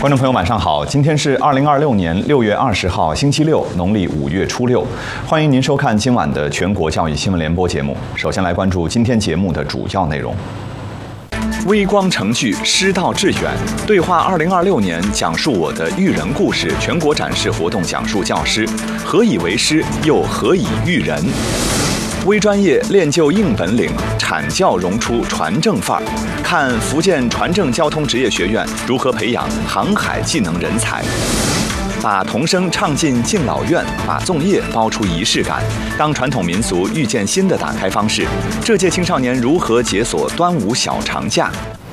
观众朋友，晚上好！今天是2026年6月20号，星期六，农历5月初6。欢迎您收看今晚的全国教育新闻联播节目。首先来关注今天节目的主要内容。微光成炬，师道致远。对话2026年，讲述我的育人故事全国展示活动讲述教师，何以为师，又何以育人？微专业练就硬本领，产教融出传政范儿。看福建传政交通职业学院如何培养航海技能人才。把童声唱进敬老院，把粽叶包出仪式感。当传统民俗遇见新的打开方式，这届青少年如何解锁端午小长假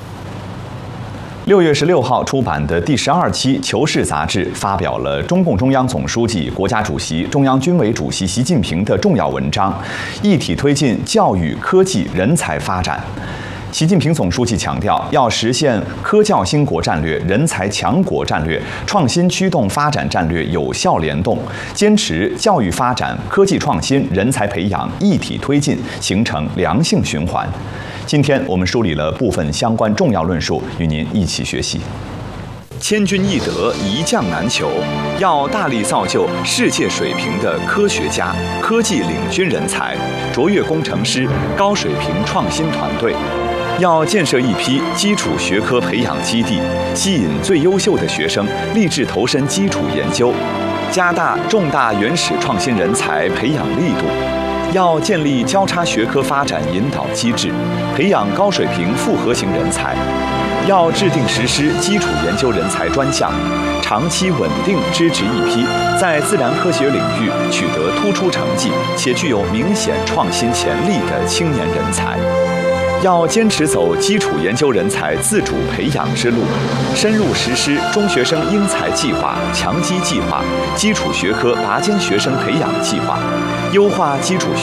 ？6月16号出版的第12期《求是》杂志发表了中共中央总书记、国家主席、中央军委主席习近平的重要文章，一体推进教育、科技、人才发展。习近平总书记强调，要实现科教兴国战略、人才强国战略、创新驱动发展战略有效联动，坚持教育发展、科技创新、人才培养一体推进，形成良性循环。今天我们梳理了部分相关重要论述，与您一起学习。千军易得，一将难求，要大力造就世界水平的科学家、科技领军人才、卓越工程师、高水平创新团队。要建设一批基础学科培养基地，吸引最优秀的学生立志投身基础研究，加大重大原始创新人才培养力度。要建立交叉学科发展引导机制，培养高水平复合型人才。要制定实施基础研究人才专项，长期稳定支持一批在自然科学领域取得突出成绩且具有明显创新潜力的青年人才。要坚持走基础研究人才自主培养之路，深入实施中学生英才计划、强基计划、基础学科拔尖学生培养计划，优化基础